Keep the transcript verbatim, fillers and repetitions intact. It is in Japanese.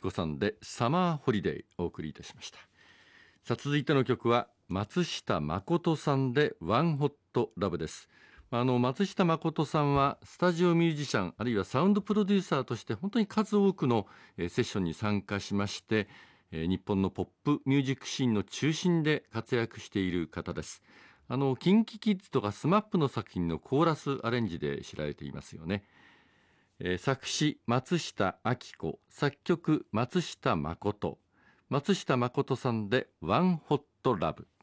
子さんでサマーホリデーお送りいたしました。さあ続いての曲は松下誠さんでワンホットラブです。あの松下誠さんはスタジオミュージシャンあるいはサウンドプロデューサーとして本当に数多くのセッションに参加しまして、日本のポップミュージックシーンの中心で活躍している方です。あのキンキキッズとかスマップの作品のコーラスアレンジで知られていますよね。えー、作詞松下明子、作曲松下誠、松下誠さんでワンホットラブ。